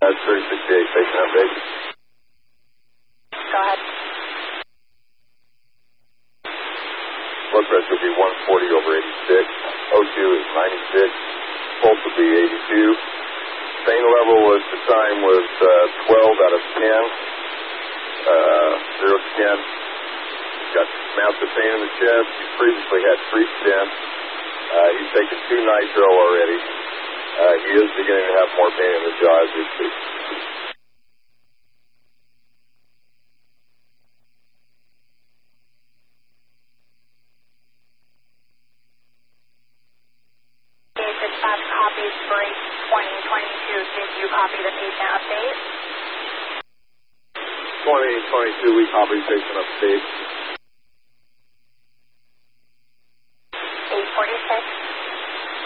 That's 3068, patient update. Go ahead. Blood pressure will be 140 over 86. O2 is 96. Pulse will be 82. Pain level at the time was 12 out of 10. 0 to 10. Got massive pain in the chest. He previously had 3 stents. He's taken 2 nitro already. He is beginning to have more pain in the jaw as we speak. Copies break 2022. Did you copy the patient update? 2022, we copy patient update.